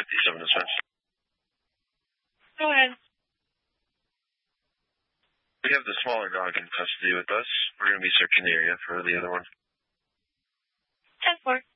57 is fine. Go ahead. We have the smaller dog in custody with us. We're going to be searching the area for the other one. 10-4.